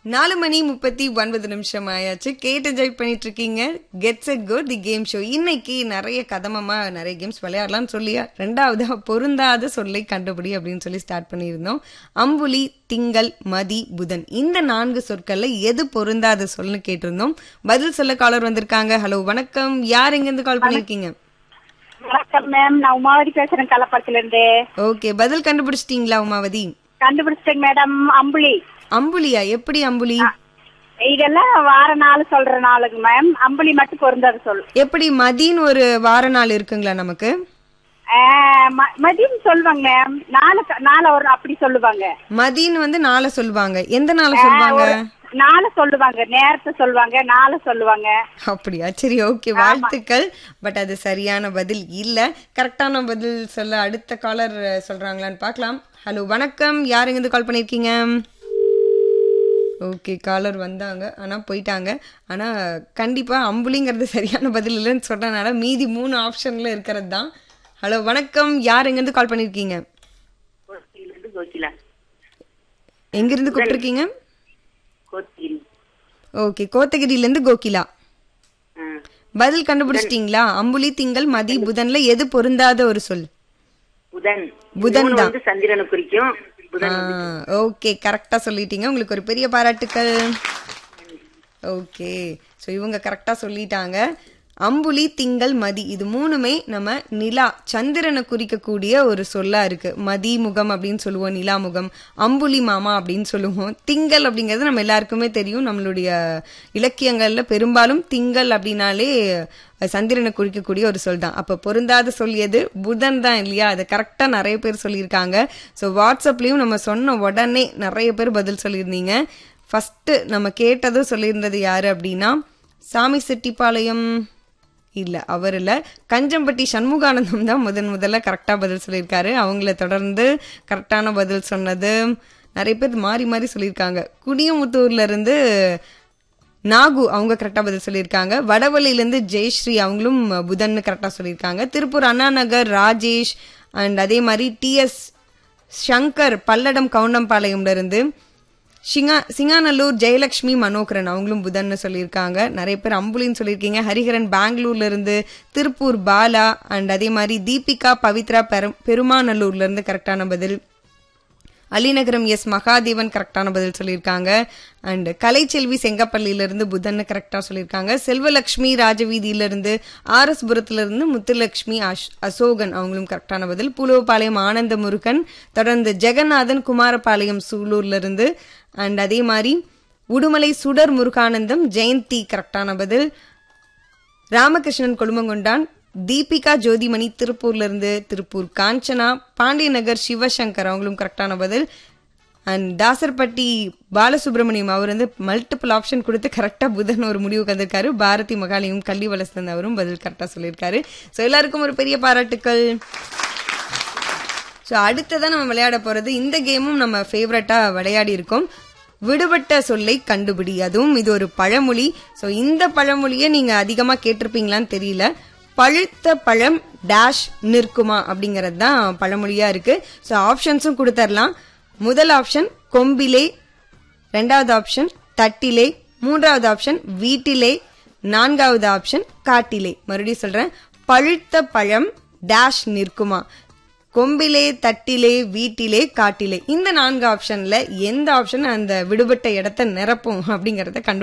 4:39 ஆயாச்சு. கேட்டு என்ஜாய் பண்ணிட்டு இருக்கீங்க gets Ed go the game show. இன்னைக்கு நிறைய கதமமா நிறைய கேம்ஸ் விளையாடலாம்னு சொல்லி ரெண்டாவது பொருந்தாத சொல்லை கண்டுபிடி அப்படின்னு சொல்லி ஸ்டார்ட் பண்ணியிருந்தோம். அம்புலி, திங்கள், மதி, புதன் இந்த 4 சொற்கள்ல எது பொருந்தாத சொல்னு கேட்டிருந்தோம். பதில் சொல்ல காலர் வந்திருக்காங்க. ஹலோ வணக்கம், யார் எங்க இருந்து கால் பண்ணிருக்கீங்க? வணக்கம் மேம், நான் உமாவதி பேசுறேன் கள்ளப்பட்டில இருந்து. ஓகே, பதில் கண்டுபிடிச்சிட்டீங்களா உமாவதி? கண்டுபிடிச்சிட்டேங்க மேடம். அம்புலி. அம்புலியா? எப்படி அம்புலி? இதெல்லாம் வார நாள் சொல்ற நாளுங்க மேம். அம்புலி மட்டும் பொருந்தாது சொல். எப்படி மதின்னு ஒரு வார நாள் இருக்குங்களா நமக்கு? மதியம் சொல்லுவாங்க மேம். நாளை ஒரு அப்படி சொல்லுவாங்க. மதின்னு வந்து நாளை சொல்லுவாங்க. எந்த நாளை சொல்லுவாங்க? நாளை சொல்லுவாங்க, நேரத்தை சொல்லுவாங்க, நாளை சொல்லுவாங்க. அப்படியா? சரி, ஓகே, வாழ்த்துக்கள். பட் அது சரியான பதில் இல்ல. கரெக்டான பதில் சொல்ல அடுத்த காலர் சொல்றாங்களான்னு பார்க்கலாம். ஹலோ வணக்கம், யாருங்க இருந்து கால் பண்ணிருக்கீங்க? ஓகே, காலர் வந்தாங்க ஆனா போயிட்டாங்க. ஆனா கண்டிப்பா அம்புலிங்கிறது சரியான பதில் இல்லைன்னு சொல்றதுனால மீதி 3 ஆப்ஷன்ல இருக்கிறது தான். ஹலோ வணக்கம், யார் எங்க இருந்து கால் பண்ணிருக்கீங்க? எங்க இருந்து கூப்பிட்டுருக்கீங்க? ஓகே, கோத்தகிரில இருந்து கோகிலா. பதில் கண்டுபிடிச்சிட்டீங்களா? அம்புலி, திங்கள், மதி, புதன்ல எது பொருந்தாத ஒரு சொல்? புதன் தான். சந்திரனை குறிக்கும். ஓகே, கரெக்டா சொல்லிட்டீங்க. உங்களுக்கு ஒரு பெரிய பாராட்டுக்கள். ஓகே, சோ இவங்க கரெக்டா சொல்லிட்டாங்க. அம்புலி, திங்கள், மதி இது 3மே நம்ம நிலா சந்திரனை குறிக்கக்கூடிய ஒரு சொல்லா இருக்கு. மதி முகம் அப்படின்னு சொல்லுவோம், நிலா முகம். அம்புலி மாமா அப்படின்னு சொல்லுவோம். திங்கள் அப்படிங்கிறது நம்ம எல்லாருக்குமே தெரியும். நம்மளுடைய இலக்கியங்கள்ல பெரும்பாலும் திங்கள் அப்படின்னாலே சந்திரனை குறிக்கக்கூடிய ஒரு சொல் தான். அப்ப பொருந்தாத சொல் எது? புதன் தான் இல்லையா? அதை கரெக்டா நிறைய பேர் சொல்லியிருக்காங்க. ஸோ வாட்ஸ்அப்லயும் நம்ம சொன்ன உடனே நிறைய பேர் பதில் சொல்லியிருந்தீங்க. ஃபர்ஸ்ட் நம்ம கேட்டதும் சொல்லியிருந்தது யாரு அப்படின்னா சாமி செட்டிப்பாளையம் இல்ல, அவர் இல்ல, கஞ்சம்பட்டி சண்முகானந்தம் தான் முதல்ல கரெக்டா பதில் சொல்லியிருக்காரு. அவங்கள தொடர்ந்து கரெக்டான பதில் சொன்னது நிறைய பேர் மாறி மாறி சொல்லியிருக்காங்க. குடியமுத்தூர்ல இருந்து நாகு அவங்க கரெக்டா பதில் சொல்லியிருக்காங்க. வடவள்ளியில இருந்து ஜெயஸ்ரீ அவங்களும் புதன்னு கரெக்டா சொல்லியிருக்காங்க. திருப்பூர் அண்ணா நகர் ராஜேஷ் அண்ட் அதே மாதிரி TS சங்கர் பல்லடம் கவுண்டம்பாளையம்ல இருந்து சிங்காநல்லூர் ஜெயலட்சுமி மனோகரன் அவங்களும் புதன்னு சொல்லியிருக்காங்க. நிறைய பேர் அம்புலின்னு சொல்லியிருக்கீங்க. ஹரிஹரன் பெங்களூர்ல இருந்து, திருப்பூர் பாலா அண்ட் அதே மாதிரி தீபிகா பவித்ரா பெருமாநல்லூர்ல இருந்து கரெக்டான பதில். அலிநகரம் எஸ் மகாதேவன் கரெக்டான பதில் சொல்லியிருக்காங்க. அண்ட் கலைச்செல்வி செங்கப்பள்ளியில இருந்து புதன்னு கரெக்டா சொல்லியிருக்காங்க. செல்வலட்சுமி ராஜவீதியில இருந்து, RS புரத்துல இருந்து முத்துலட்சுமி அசோகன் அவங்களும் கரெக்டான பதில். புலுவபாளையம் ஆனந்த முருகன், தொடர்ந்து ஜெகநாதன் குமாரபாளையம் சூலூர்ல இருந்து அண்ட் அதே மாதிரி உடுமலை சுடர் முருகானந்தம் ஜெயந்தி கரெக்டான பதில். ராமகிருஷ்ணன் கொழுமங்கொண்டான், தீபிகா ஜோதிமணி திருப்பூர்ல இருந்து, திருப்பூர் காஞ்சனா, பாண்டியநகர் சிவசங்கர் அவங்களும் கரெக்டான பதில். அண்ட் தாசர்பட்டி பாலசுப்ரமணியம் அவர் வந்து மல்டிபிள் ஆப்ஷன் கொடுத்து கரெக்டா புதன் ஒரு முடிவுக்கு வந்திருக்காரு. பாரதி மகாலிங்கம் கல்வி வளர்ந்தன் அவரும் பதில் கரெக்டா சொல்லியிருக்காரு. ஸோ எல்லாருக்கும் ஒரு பெரிய பாராட்டுக்கள். ஸோ அடுத்ததான் நம்ம விளையாட போறது, இந்த கேமும் நம்ம ஃபேவரட்டா விளையாடி இருக்கோம், விடுபட்ட சொல்லை கண்டுபிடி. அதுவும் இது ஒரு பழமொழி. ஸோ இந்த பழமொழியை நீங்க அதிகமா கேட்டிருப்பீங்களான்னு தெரியல. பழுத்த பழம் டேஷ் நிற்குமா அப்படிங்கறது தான் பழமொழியா இருக்கு. ஸோ ஆப்ஷன்ஸும் கொடுத்துடலாம். முதல் ஆப்ஷன் கொம்பிலே, 2வது ஆப்ஷன் தட்டிலே, 3வது ஆப்ஷன் வீட்டிலே, 4வது ஆப்ஷன் காட்டிலே. மறுபடியும் சொல்றேன், பழுத்த பழம் டேஷ் நிற்குமா? கொம்பிலே, தட்டிலே, வீட்டிலே, காட்டிலே. இந்த 4 ஆப்ஷன்ல எந்த ஆப்ஷன் அந்த விடுபட்ட இடத்தை நிரப்பும் அப்படிங்கறத